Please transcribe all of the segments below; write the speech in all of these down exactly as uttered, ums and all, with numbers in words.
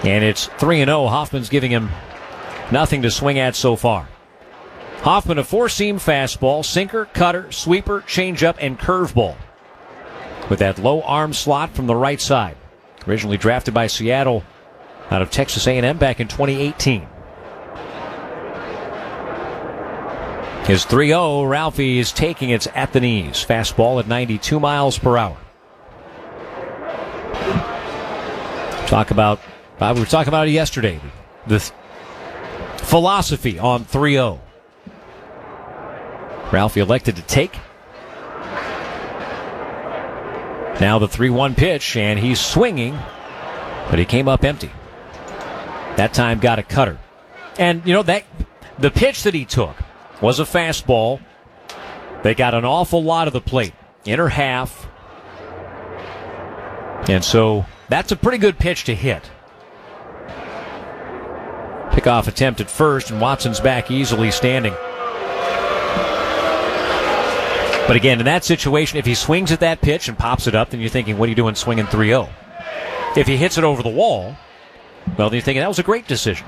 And it's three and oh. Hoffman's giving him nothing to swing at so far. Hoffman, a four-seam fastball, sinker, cutter, sweeper, changeup, and curveball. With that low arm slot from the right side. Originally drafted by Seattle out of Texas A and M back in twenty eighteen. His three oh, Ralphie is taking it at the knees. Fastball at ninety-two miles per hour. Talk about, uh, we were talking about it yesterday, the th- philosophy on three oh. Ralphie elected to take. Now the three one pitch, and he's swinging, but he came up empty. That time got a cutter. And, you know, that the pitch that he took was a fastball. They got an awful lot of the plate, inner half. And so that's a pretty good pitch to hit. Pickoff attempt at first, and Watson's back easily standing. But again, in that situation, if he swings at that pitch and pops it up, then you're thinking, what are you doing swinging three oh? If he hits it over the wall, well, then you're thinking that was a great decision.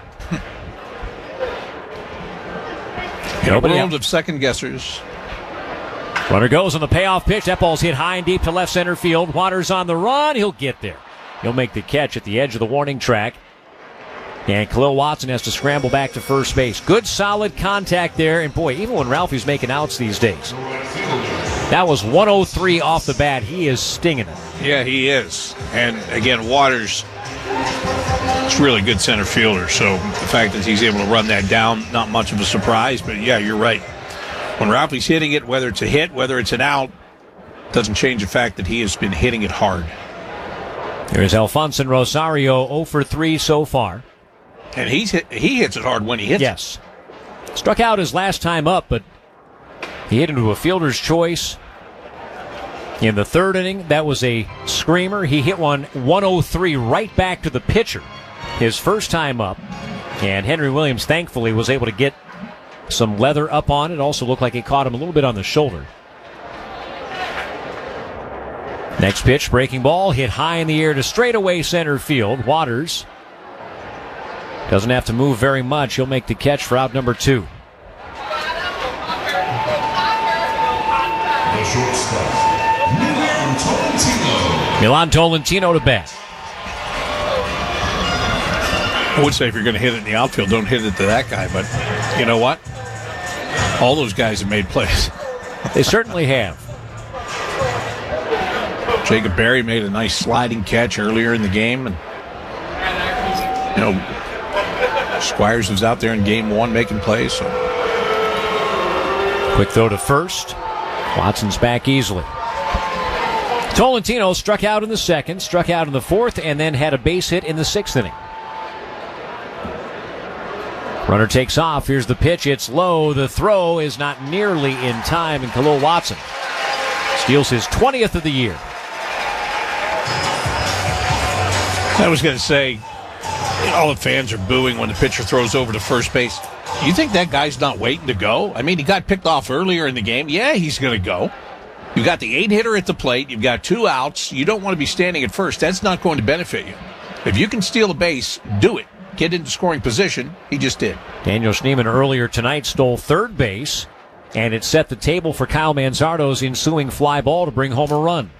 In a world of second guessers. Runner goes on the payoff pitch. That ball's hit high and deep to left center field. Waters on the run. He'll get there. He'll make the catch at the edge of the warning track. And Khalil Watson has to scramble back to first base. Good, solid contact there. And boy, even when Ralphie's making outs these days, that was one oh three off the bat. He is stinging it. Yeah, he is. And again, Waters, it's really good center fielder. So the fact that he's able to run that down, not much of a surprise. But yeah, you're right. When Ralphie's hitting it, whether it's a hit, whether it's an out, doesn't change the fact that he has been hitting it hard. There's Alfonso Rosario, oh for three so far. And he's hit, he hits it hard when he hits yes. it. Yes. Struck out his last time up, but he hit into a fielder's choice. In the third inning, that was a screamer. He hit one one oh three right back to the pitcher his first time up. And Henry Williams, thankfully, was able to get some leather up on it. Also looked like it caught him a little bit on the shoulder. Next pitch, breaking ball, hit high in the air to straightaway center field. Waters doesn't have to move very much. He'll make the catch for out number two. The shortstop, Milan Tolentino. Milan Tolentino to bat. I would say if you're going to hit it in the outfield, don't hit it to that guy. But you know what? All those guys have made plays. They certainly have. Jacob Berry made a nice sliding catch earlier in the game. And, you know, Squires was out there in game one making plays. So. Quick throw to first. Watson's back easily. Tolentino struck out in the second, struck out in the fourth, and then had a base hit in the sixth inning. Runner takes off. Here's the pitch. It's low. The throw is not nearly in time, and Khalil Watson steals his twentieth of the year. I was going to say, you know, all the fans are booing when the pitcher throws over to first base. You think that guy's not waiting to go? I mean, he got picked off earlier in the game. Yeah, he's going to go. You've got the eight-hitter at the plate. You've got two outs. You don't want to be standing at first. That's not going to benefit you. If you can steal a base, do it. Get into scoring position. He just did. Daniel Schneemann earlier tonight stole third base, and it set the table for Kyle Manzardo's ensuing fly ball to bring home a run.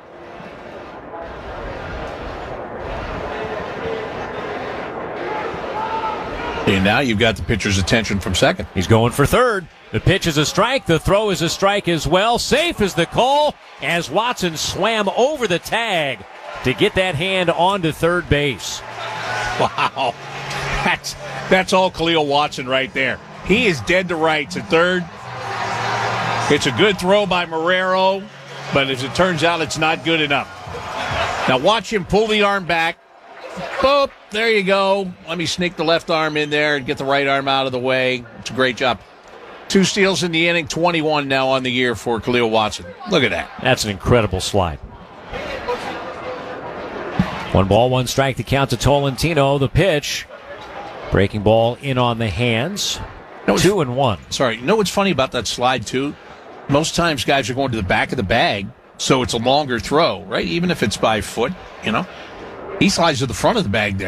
And now you've got the pitcher's attention from second. He's going for third. The pitch is a strike. The throw is a strike as well. Safe is the call as Watson swam over the tag to get that hand onto third base. Wow. That's, that's all Khalil Watson right there. He is dead to rights at third. It's a good throw by Marrero, but as it turns out, it's not good enough. Now watch him pull the arm back. Boop, there you go. Let me sneak the left arm in there and get the right arm out of the way. It's a great job. Two steals in the inning, twenty-one now on the year for Khalil Watson. Look at that. That's an incredible slide. One ball, one strike, the count to Tolentino. The pitch. Breaking ball in on the hands. No, Two and one. Sorry, you know what's funny about that slide, too? Most times guys are going to the back of the bag, so it's a longer throw, right? Even if it's by foot, you know? He slides to the front of the bag there.